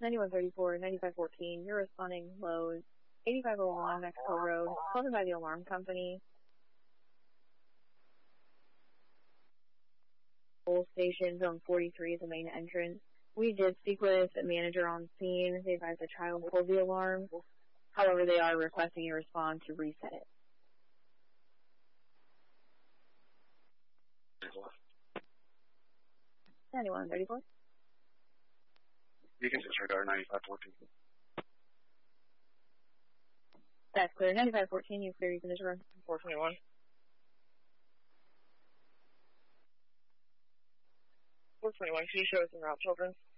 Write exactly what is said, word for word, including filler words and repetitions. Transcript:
ninety-one thirty-four, ninety-five fourteen, you're responding Lowe's, eighty-five oh one Mexico Road, called in by the alarm company. Station, zone forty-three is the main entrance. We did speak with a manager on scene. They advised the child pulled the alarm. However, they are requesting a response to reset it. ninety-one thirty-four. You can disregard ninety-five fourteen. That's clear. ninety-five fourteen, you clear. You can disregard. four twenty-one. four twenty-one, can you show us in route, children?